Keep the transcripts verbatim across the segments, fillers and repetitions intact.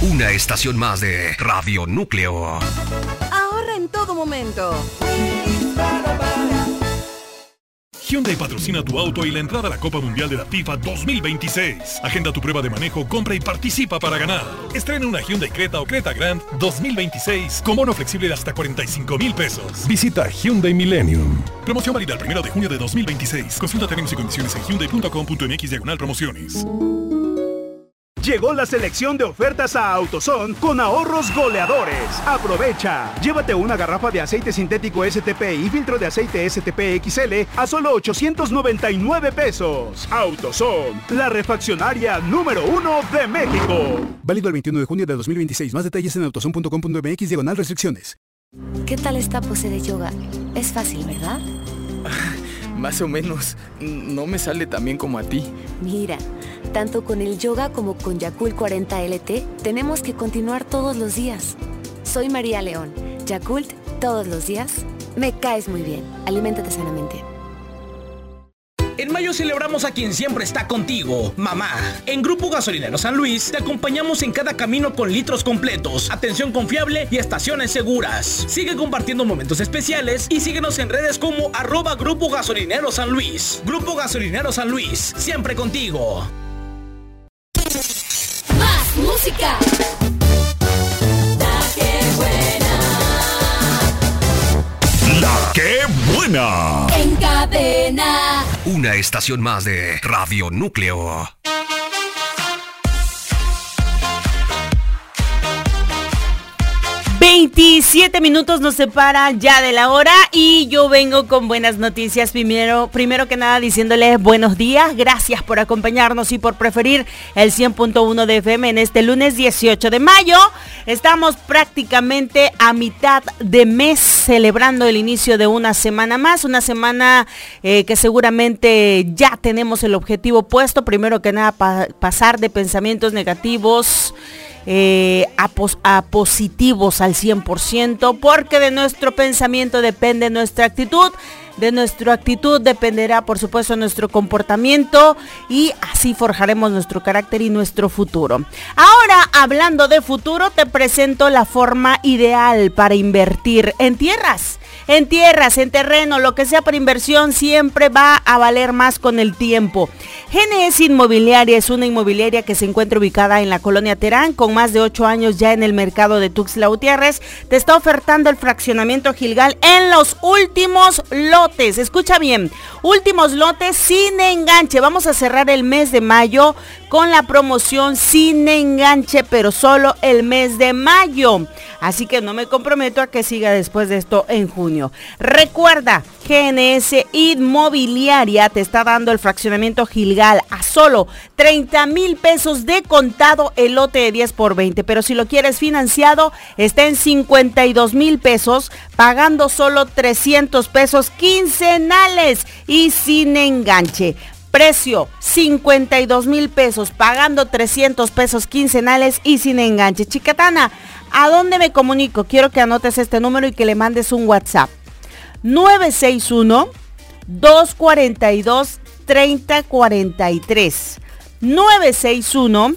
Una estación más de Radio Núcleo. Ahorra en todo momento. Hyundai patrocina tu auto y la entrada a la Copa Mundial de la FIFA dos mil veintiséis. Agenda tu prueba de manejo, compra y participa para ganar. Estrena una Hyundai Creta o Creta Grand dos mil veintiséis con bono flexible de hasta cuarenta y cinco mil pesos. Visita Hyundai Millennium. Promoción válida el primero de junio de dos mil veintiséis. Consulta términos y condiciones en hyundai punto com punto m x diagonal promociones. Llegó la selección de ofertas a AutoZone con ahorros goleadores. ¡Aprovecha! Llévate una garrafa de aceite sintético S T P y filtro de aceite S T P X L a solo ochocientos noventa y nueve pesos. AutoZone, la refaccionaria número uno de México. Válido el veintiuno de junio de dos mil veintiséis. Más detalles en autozone punto com punto m x diagonal restricciones. ¿Qué tal esta pose de yoga? Es fácil, ¿verdad? Más o menos. No me sale tan bien como a ti. Mira, tanto con el yoga como con Yakult cuarenta L T, tenemos que continuar todos los días. Soy María León. Yakult, todos los días. Me caes muy bien. Aliméntate sanamente. En mayo celebramos a quien siempre está contigo, mamá. En Grupo Gasolinero San Luis te acompañamos en cada camino con litros completos, atención confiable y estaciones seguras. Sigue compartiendo momentos especiales y síguenos en redes como arroba Grupo Gasolinero San Luis. Grupo Gasolinero San Luis, siempre contigo. Más música. La que buena. La que buena. En cadena. Una estación más de Radio Núcleo. veintisiete minutos nos separa ya de la hora y yo vengo con buenas noticias. Primero, primero que nada diciéndoles buenos días, gracias por acompañarnos y por preferir el cien punto uno de F M en este lunes dieciocho de mayo. Estamos prácticamente a mitad de mes celebrando el inicio de una semana más, una semana eh, que seguramente ya tenemos el objetivo puesto. Primero que nada pa- pasar de pensamientos negativos Eh, a, pos- a positivos al cien por ciento, porque de nuestro pensamiento depende nuestra actitud, de nuestra actitud dependerá por supuesto nuestro comportamiento y así forjaremos nuestro carácter y nuestro futuro. Ahora, hablando de futuro, te presento la forma ideal para invertir en tierras. En tierras, en terreno, lo que sea para inversión siempre va a valer más con el tiempo. G N S Inmobiliaria es una inmobiliaria que se encuentra ubicada en la colonia Terán, con más de ocho años ya en el mercado de Tuxtla Gutiérrez. Te está ofertando el fraccionamiento Gilgal en los últimos lotes. Escucha bien, últimos lotes sin enganche. Vamos a cerrar el mes de mayo con la promoción sin enganche, pero solo el mes de mayo. Así que no me comprometo a que siga después de esto en junio. Recuerda, G N S Inmobiliaria te está dando el fraccionamiento Gilgal a solo treinta mil pesos de contado el lote de diez por veinte. Pero si lo quieres financiado, está en cincuenta y dos mil pesos, pagando solo trescientos pesos quincenales y sin enganche. Precio cincuenta y dos mil pesos, pagando trescientos pesos quincenales y sin enganche. Chicatana, ¿a dónde me comunico? Quiero que anotes este número y que le mandes un WhatsApp. nueve seis uno, dos cuatro dos, tres cero cuatro tres. nueve seis uno,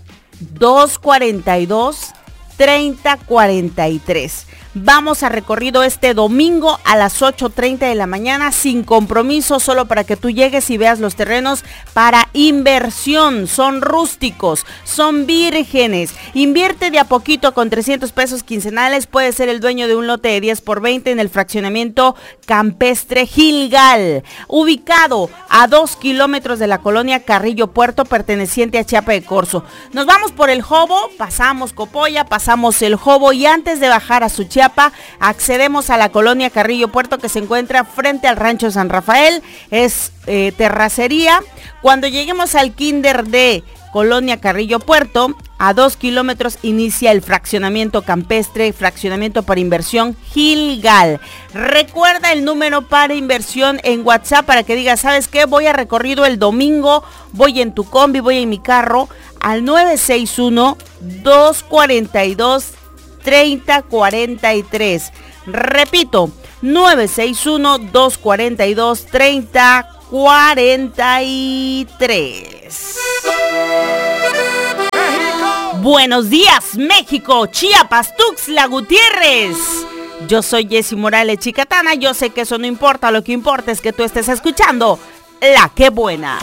dos cuatro dos, tres cero cuatro tres. Vamos a recorrido este domingo a las ocho treinta de la mañana sin compromiso, solo para que tú llegues y veas los terrenos para inversión. Son rústicos, son vírgenes. Invierte de a poquito con trescientos pesos quincenales. Puedes ser el dueño de un lote de diez por veinte en el fraccionamiento campestre Gilgal, ubicado a dos kilómetros de la colonia Carrillo Puerto, perteneciente a Chiapa de Corzo. Nos vamos por el Jobo, pasamos Copolla, pasamos el Jobo y antes de bajar a Suchiapa, accedemos a la colonia Carrillo Puerto, que se encuentra frente al rancho San Rafael. Es eh, terracería. Cuando lleguemos al kinder de Colonia Carrillo Puerto, a dos kilómetros inicia el fraccionamiento campestre, fraccionamiento para inversión Gilgal. Recuerda el número para inversión en WhatsApp para que digas, ¿sabes qué? Voy a recorrido el domingo, voy en tu combi, voy en mi carro, al nueve seis uno, dos cuatro dos, tres cero cuatro tres. Repito, nueve seis uno, dos cuatro dos, tres cero cuatro tres. Buenos días, México, Chiapas, Tuxtla Gutiérrez. Yo soy Jessy Morales Chicatana. Yo sé que eso no importa. Lo que importa es que tú estés escuchando La Qué Buena.